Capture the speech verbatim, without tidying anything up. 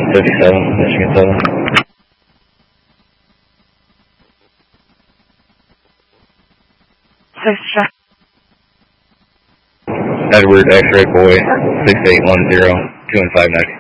fifty-seven, Michigan seven. Six, Edward X-ray boy, six eight one zero, two one five nine.